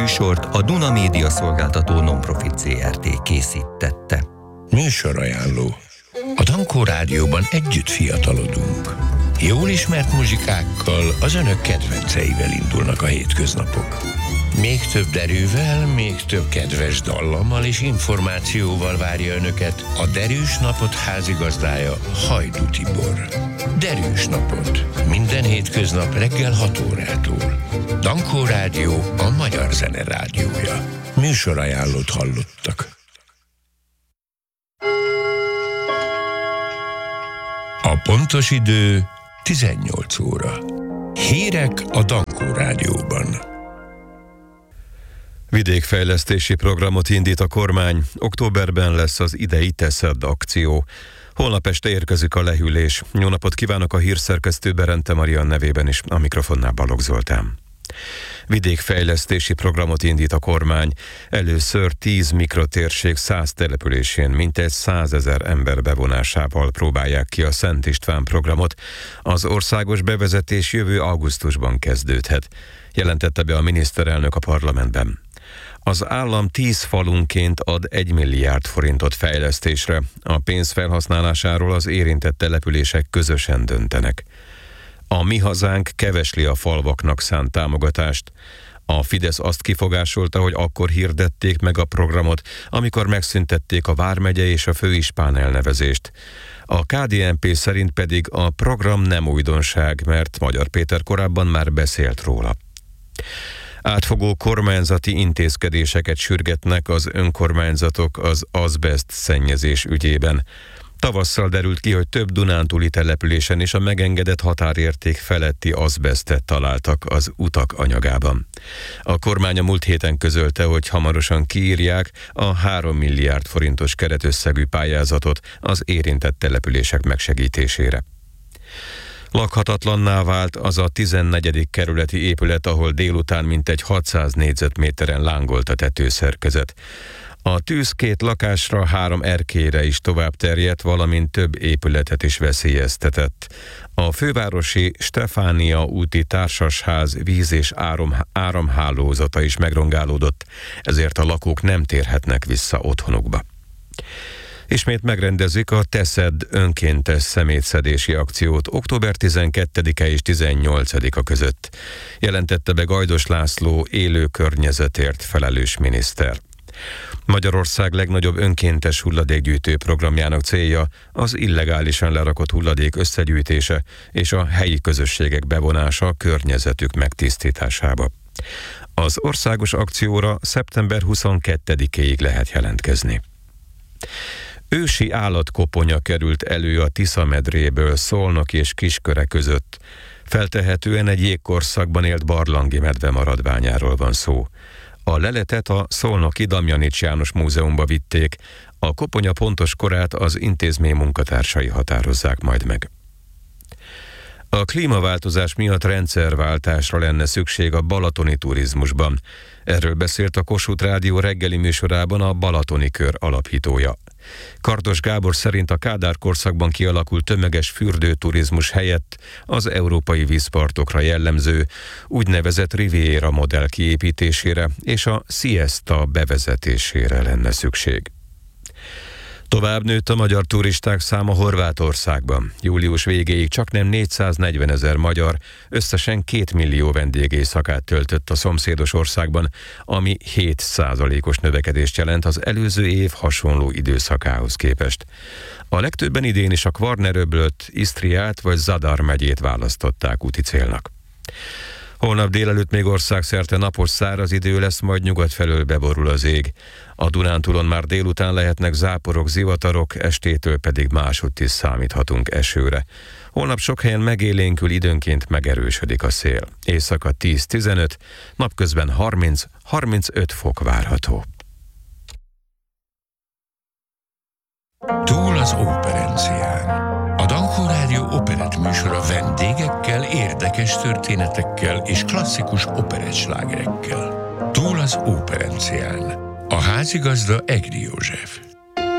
műsort a Duna Média Szolgáltató Nonprofit Zrt. Készítette. Műsorajánló. A Dankó Rádióban együtt fiatalodunk. Jól ismert muzsikákkal, az önök kedvenceivel indulnak a hétköznapok. Még több derűvel, még több kedves dallammal és információval várja önöket a Derűs Napot házigazdája, Hajdú Tibor. Derűs Napot. Minden hétköznap reggel 6 órától. Dankó Rádió, a magyar zene rádiója. Műsorajánlót hallottak. A pontos idő 18 óra. Hírek a Dankó Rádióban. Vidékfejlesztési programot indít a kormány. Októberben lesz az idei Teszed akció. Holnap este érkezik a lehűlés. Jó napot kívánok, a hírszerkesztő Berente Marian nevében is, a mikrofonnál Balogh Zoltán. Vidékfejlesztési programot indít a kormány. Először 10 mikrotérség 100 településén mintegy 100 000 ember bevonásával próbálják ki a Szent István programot. Az országos bevezetés jövő augusztusban kezdődhet, jelentette be a miniszterelnök a parlamentben. Az állam 10 falunként ad 1 milliárd forintot fejlesztésre. A pénz felhasználásáról az érintett települések közösen döntenek. A Mi Hazánk kevesli a falvaknak szánt támogatást. A Fidesz azt kifogásolta, hogy akkor hirdették meg a programot, amikor megszüntették a vármegye és a főispán elnevezést. A KDNP szerint pedig a program nem újdonság, mert Magyar Péter korábban már beszélt róla. Átfogó kormányzati intézkedéseket sürgetnek az önkormányzatok az azbeszt szennyezés ügyében. Tavasszal derült ki, hogy több dunántúli településen is a megengedett határérték feletti azbesztet találtak az utak anyagában. A kormány a múlt héten közölte, hogy hamarosan kiírják a 3 milliárd forintos keretösszegű pályázatot az érintett települések megsegítésére. Lakhatatlanná vált az a 14. kerületi épület, ahol délután mintegy 600 négyzetméteren lángolt a tetőszerkezet. A tűz 2 lakásra, 3 erkélyre is tovább terjedt, valamint több épületet is veszélyeztetett. A fővárosi Stefánia úti társasház víz- és áramhálózata is megrongálódott, ezért a lakók nem térhetnek vissza otthonukba. Ismét megrendezik a Teszed önkéntes szemétszedési akciót október 12-e és 18-a között, jelentette be Gajdos László élő környezetért felelős miniszter. Magyarország legnagyobb önkéntes hulladékgyűjtő programjának célja az illegálisan lerakott hulladék összegyűjtése és a helyi közösségek bevonása a környezetük megtisztításába. Az országos akcióra szeptember 22-éig lehet jelentkezni. Ősi állatkoponya került elő a Tisza-medréből Szolnok és Kisköre között. Feltehetően egy jégkorszakban élt barlangi medve maradványáról van szó. A leletet a szolnoki Damjanics János Múzeumba vitték, a koponya pontos korát az intézmény munkatársai határozzák majd meg. A klímaváltozás miatt rendszerváltásra lenne szükség a balatoni turizmusban. Erről beszélt a Kossuth Rádió reggeli műsorában a Balatoni Kör alapítója. Kardos Gábor szerint a Kádár korszakban kialakult tömeges fürdőturizmus helyett az európai vízpartokra jellemző úgynevezett Riviera modell kiépítésére és a siesta bevezetésére lenne szükség. Tovább nőtt a magyar turisták száma Horvátországban. Július végéig csaknem 440 000 magyar összesen 2 millió vendégéjszakát töltött a szomszédos országban, ami 7%-os növekedést jelent az előző év hasonló időszakához képest. A legtöbben idén is a Kvarner-öblöt, Isztriát vagy Zadar megyét választották úti célnak. Holnap délelőtt még országszerte napos száraz idő lesz, majd nyugat felől beborul az ég. A Dunántúlon már délután lehetnek záporok, zivatarok, estétől pedig másutt is számíthatunk esőre. Holnap sok helyen megélénkül, időnként megerősödik a szél. Éjszaka 10-15, napközben 30-35 fok várható. Túl az operencián. A Dankó Rádió operett műsora vendégekkel, érdekes történetekkel és klasszikus operettslágerekkel. Túl az operencián. A házigazda Egri József.